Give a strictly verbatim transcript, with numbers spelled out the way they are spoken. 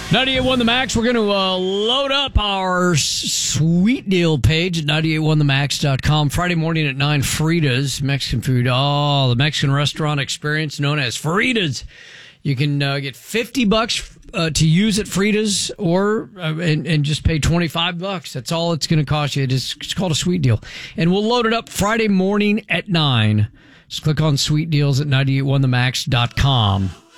ninety-eight point one The Max, we're going to uh, load up our sweet deal page at ninety-eight one the max dot com. Friday morning at nine, Frida's, Mexican food. Oh, the Mexican restaurant experience known as Frida's. You can uh, get fifty bucks uh, to use at Frida's or uh, and, and just pay twenty-five bucks. That's all it's going to cost you. It is, it's called a sweet deal. And we'll load it up Friday morning at nine. Just click on sweet deals at ninety-eight one the max dot com.